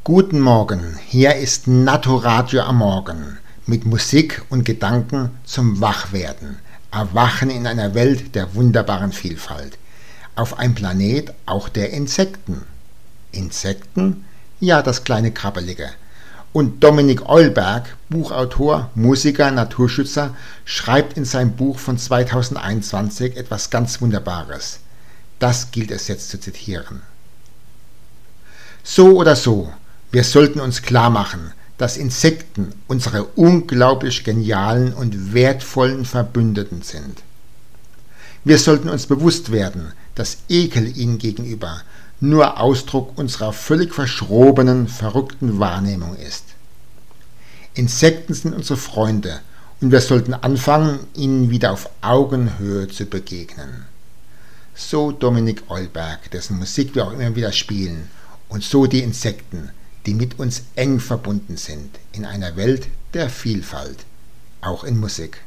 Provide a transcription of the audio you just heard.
Guten Morgen, hier ist Naturadio am Morgen mit Musik und Gedanken zum Wachwerden, Erwachen in einer Welt der wunderbaren Vielfalt, auf einem Planet auch der Insekten. Insekten? Ja, das kleine Krabbelige. Und Dominik Eulberg, Buchautor, Musiker, Naturschützer, schreibt in seinem Buch von 2021 etwas ganz Wunderbares. Das gilt es jetzt zu zitieren. So oder so, wir sollten uns klar machen, dass Insekten unsere unglaublich genialen und wertvollen Verbündeten sind. Wir sollten uns bewusst werden, dass Ekel ihnen gegenüber nur Ausdruck unserer völlig verschrobenen, verrückten Wahrnehmung ist. Insekten sind unsere Freunde und wir sollten anfangen, ihnen wieder auf Augenhöhe zu begegnen. So Dominik Eulberg, dessen Musik wir auch immer wieder spielen, und so die Insekten, die mit uns eng verbunden sind in einer Welt der Vielfalt, auch in Musik.